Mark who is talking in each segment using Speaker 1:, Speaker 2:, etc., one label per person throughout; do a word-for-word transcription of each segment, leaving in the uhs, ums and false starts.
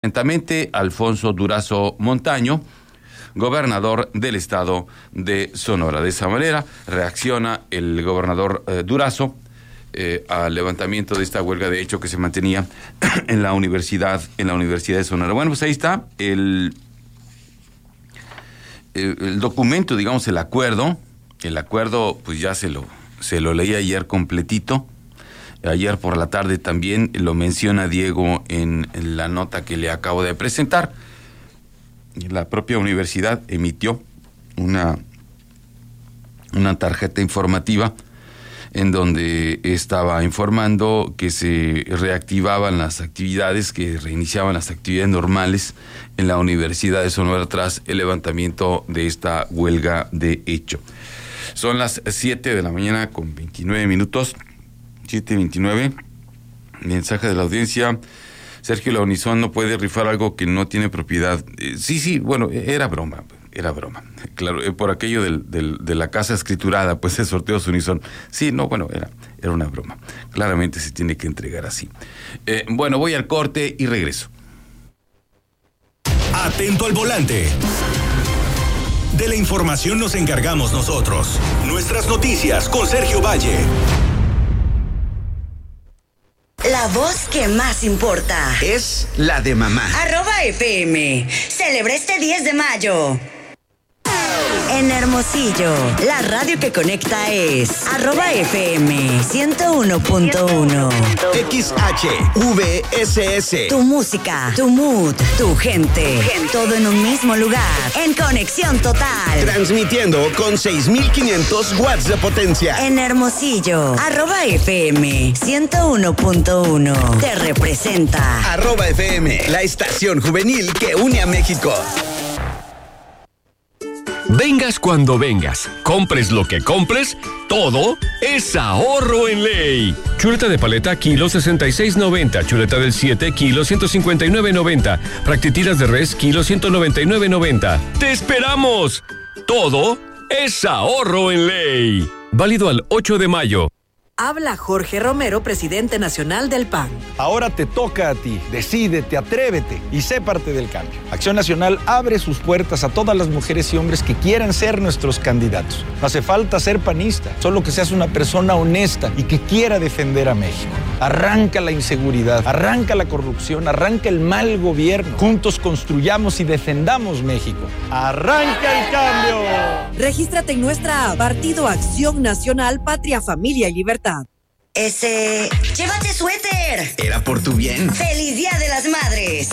Speaker 1: Atentamente, Alfonso Durazo Montaño, gobernador del estado de Sonora. De esa manera reacciona el gobernador eh, Durazo eh, al levantamiento de esta huelga de hecho que se mantenía en la universidad, en la Universidad de Sonora. Bueno, pues ahí está el, el, el documento, digamos, el acuerdo. El acuerdo, pues ya se lo, se lo leí ayer completito. Ayer por la tarde también lo menciona Diego en, en la nota que le acabo de presentar. La propia universidad emitió una, una tarjeta informativa en donde estaba informando que se reactivaban las actividades, que reiniciaban las actividades normales en la Universidad de Sonora tras el levantamiento de esta huelga de hecho. Son las siete de la mañana con veintinueve minutos. siete veintinueve, mensaje de la audiencia. Sergio Launizón no puede rifar algo que no tiene propiedad. Eh, sí, sí, bueno, era broma, era broma. Claro, eh, por aquello del, del, de la casa escriturada, pues el sorteo Unison. Sí, no, bueno, era, era una broma. Claramente se tiene que entregar así. Eh, bueno, voy al corte y regreso.
Speaker 2: Atento al volante. De la información nos encargamos nosotros. Nuestras noticias con Sergio Valle.
Speaker 3: La voz que más importa
Speaker 4: es la de mamá.
Speaker 3: Arroba F M. Celebra este diez de mayo. En Hermosillo, la radio que conecta es arroba F M ciento uno punto uno.
Speaker 4: X H V S S.
Speaker 3: Tu música, tu mood, tu gente, gente. Todo en un mismo lugar. En conexión total.
Speaker 4: Transmitiendo con seis mil quinientos watts de potencia.
Speaker 3: En Hermosillo, arroba F M ciento uno punto uno. Te representa.
Speaker 4: Arroba F M, la estación juvenil que une a México.
Speaker 5: Vengas cuando vengas, compres lo que compres, todo es ahorro en ley. Chuleta de paleta, kilo sesenta y seis noventa. Chuleta del siete, kilo ciento cincuenta y nueve noventa. Fractitiras de res, kilo ciento noventa y nueve noventa. ¡Te esperamos! Todo es ahorro en ley. Válido al ocho de mayo.
Speaker 6: Habla Jorge Romero, presidente nacional del P A N.
Speaker 7: Ahora te toca a ti. Decídete, atrévete y sé parte del cambio. Acción Nacional abre sus puertas a todas las mujeres y hombres que quieran ser nuestros candidatos. No hace falta ser panista, solo que seas una persona honesta y que quiera defender a México. Arranca la inseguridad, arranca la corrupción, arranca el mal gobierno. Juntos construyamos y defendamos México. ¡Arranca el cambio!
Speaker 6: Regístrate en nuestra app, Partido Acción Nacional, Patria, Familia y Libertad.
Speaker 3: Ese, llévate suéter.
Speaker 4: Era por tu bien.
Speaker 3: ¡Feliz Día de las Madres!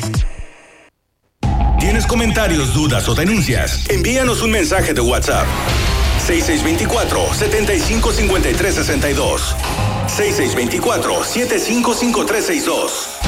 Speaker 2: ¿Tienes comentarios, dudas o denuncias? Envíanos un mensaje de WhatsApp. seis seis dos cuatro, siete cinco cinco tres seis dos. seis seis dos cuatro, siete cinco cinco tres seis dos.